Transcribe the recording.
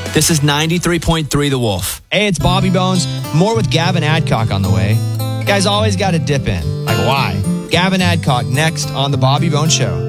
This is 93.3 The Wolf. Hey, it's Bobby Bones. More with Gavin Adcock on the way. Guys always got to dip in. Like, why? Gavin Adcock next on The Bobby Bones Show.